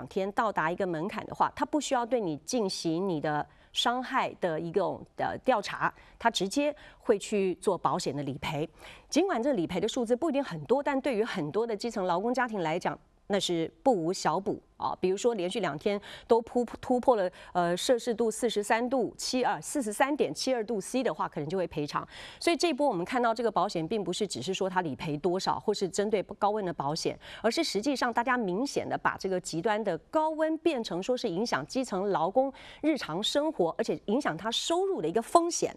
天到达一个门槛的话，它不需要对你进行你的伤害的一种调查，它直接会去做保险的理赔。尽管这理赔的数字不一定很多，但对于很多的基层劳工家庭来讲，那是不无小补啊。比如说连续2天都突破了摄氏度43.72度 C 的话，可能就会赔偿。所以这一波我们看到这个保险，并不是只是说它理赔多少，或是针对高温的保险，而是实际上大家明显的把这个极端的高温变成说是影响基层劳工日常生活，而且影响他收入的一个风险。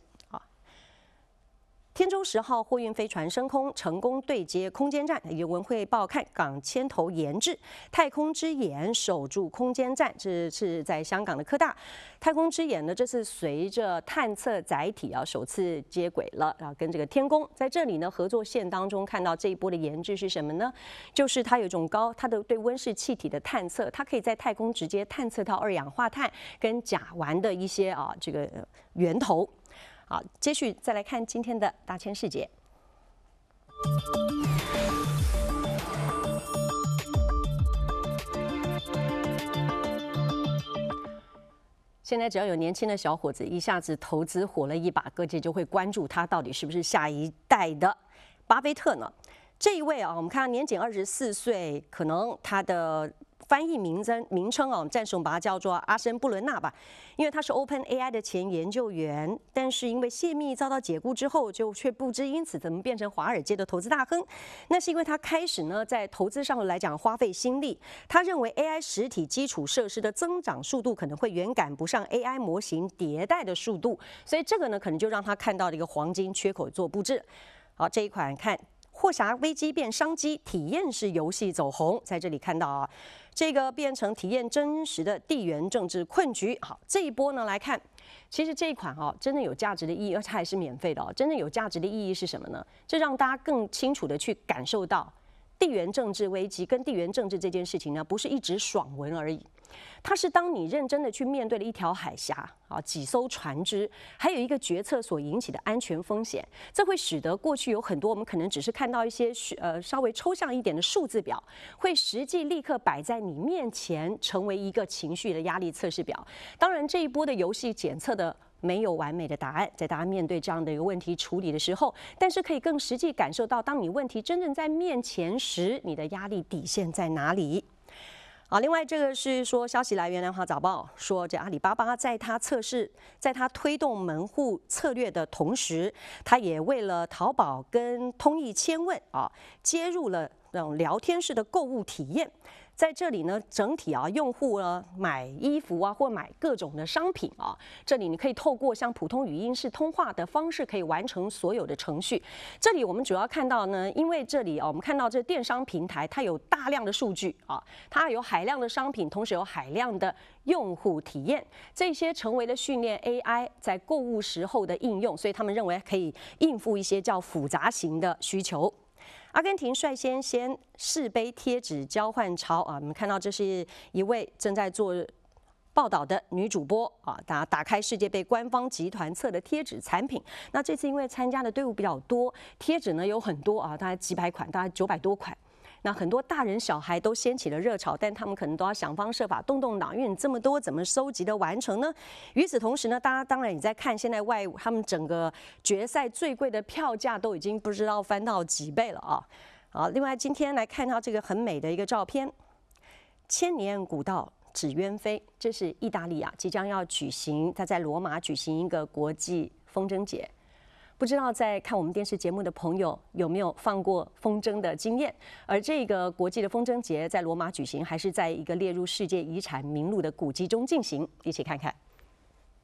天舟10号货运飞船升空，成功对接空间站。由文汇报看港牵头研制太空之眼守住空间站，这是在香港的科大。太空之眼呢，这次随着探测载体首次接轨了，跟这个天宫在这里呢合作线当中看到这一波的研制是什么呢？就是它有一种它的对温室气体的探测，它可以在太空直接探测到2氧化碳跟甲烷的一些这个源头。好，接续再来看今天的大千世界。现在只要有年轻的小伙子一下子投资火了一把，各界就会关注他到底是不是下一代的巴菲特呢？这一位我们看到年仅24岁，可能他的翻译名称暂时我们把它叫做阿森布伦纳吧，因为他是 OpenAI 的前研究员，但是因为泄密遭到解雇之后，却不知因此怎么变成华尔街的投资大亨。那是因为他开始呢在投资上来讲花费心力，他认为 AI 实体基础设施的增长速度可能会远赶不上 AI 模型迭代的速度，所以这个呢可能就让他看到了一个黄金缺口做布置。好，这一款看。霍霞危机变商机，体验式游戏走红，在这里看到这个变成体验真实的地缘政治困局。好，这一波呢来看，其实这一款真的有价值的意义，而且还是免费的真正有价值的意义是什么呢？这让大家更清楚的去感受到地缘政治危机跟地缘政治这件事情呢，不是一直爽文而已。它是当你认真的去面对了一条海峡几艘船只，还有一个决策所引起的安全风险，这会使得过去有很多我们可能只是看到一些稍微抽象一点的数字表，会实际立刻摆在你面前，成为一个情绪的压力测试表。当然，这一波的游戏检测的没有完美的答案，在大家面对这样的一个问题处理的时候，但是可以更实际感受到，当你问题真正在面前时，你的压力底线在哪里。好，另外这个是说消息来源《南华早报》说，这阿里巴巴在它推动门户策略的同时，它也为了淘宝跟通义千问接入了那种聊天式的购物体验。在这里呢，整体用户买衣服或买各种的商品这里你可以透过像普通语音式通话的方式，可以完成所有的程序。这里我们主要看到呢，因为这里我们看到这电商平台它有大量的数据它有海量的商品，同时有海量的用户体验，这些成为了训练 AI 在购物时候的应用，所以他们认为可以应付一些较复杂型的需求。阿根廷率先世杯贴纸交换潮你们看到这是一位正在做报道的女主播打开世界杯官方集团册的贴纸产品。那这次因为参加的队伍比较多，贴纸呢有很多大概几百款，大概900多款。那很多大人小孩都掀起了热潮，但他们可能都要想方设法动脑，因为你这么多怎么收集的完成呢？与此同时呢，大家当然也在看现在他们整个决赛最贵的票价都已经不知道翻到几倍了好，另外今天来看到这个很美的一个照片，千年古道纸鸢飞，这是意大利即将要举行，它在罗马举行一个国际风筝节。不知道在看我们电视节目的朋友有没有放过风筝的经验？而这个国际的风筝节在罗马举行，还是在一个列入世界遗产名录的古迹中进行？一起看看。